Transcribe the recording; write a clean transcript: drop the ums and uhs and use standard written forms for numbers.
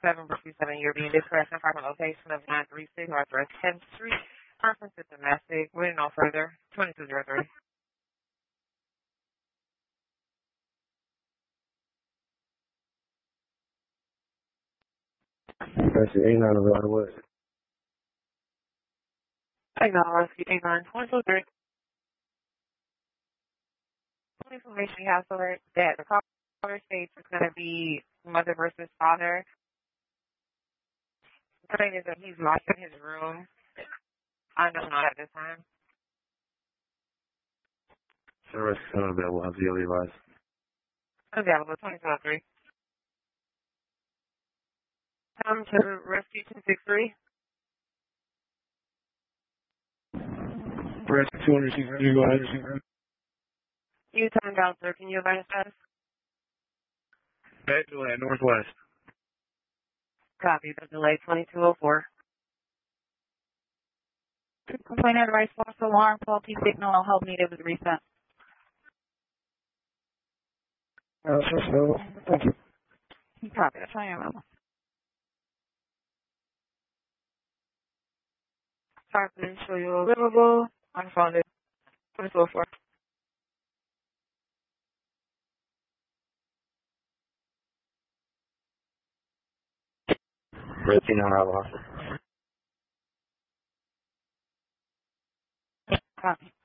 737, you're being dispatched in front of location of 936 Northwest 10th Street. Conference is domestic. Waiting no further. 2203. That's it. 89 of the West. 89 Rescue 89 2203. Information you have so that the caller states is going to be mother versus father. The thing is that he's locked in his room. I know not at this time. Service is unavailable. How's the advice? Available 2203. Come to Rescue 263. Rescue 263, go ahead. You timed out, sir. Can you advise us? Back delay, Northwest. Copy. The delay 2204. Complaint advice, false alarm, faulty signal, no help needed with reset. So, thank you. Copy. That's how I am. Copy. Show you available. Unfounded. 2204. Rescue 9 Copy.